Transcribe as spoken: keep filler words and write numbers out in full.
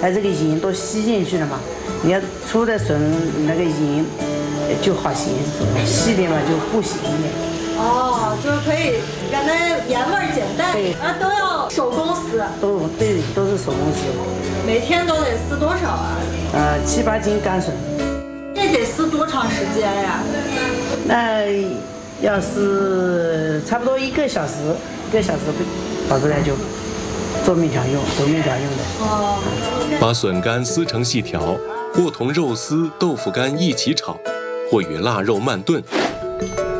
它这个盐都吸进去了嘛，你要出的笋那个盐就好咸，细点嘛就不咸的。 哦，就是可以让它盐味减淡。 对， 啊，都要手工撕。 都对，都是手工撕。 每天都得撕多少啊？ 呃，七八斤干笋。 这得撕多长时间呀？ 那要是差不多一个小时，一个小时跑出来就做面条用，做面条用的。 哦。 把笋干撕成细条，或同肉丝、豆腐干一起炒，或与腊肉慢炖。